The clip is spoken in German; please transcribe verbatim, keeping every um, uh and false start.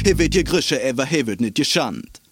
He wird je Grische, ever he wird nicht geschand.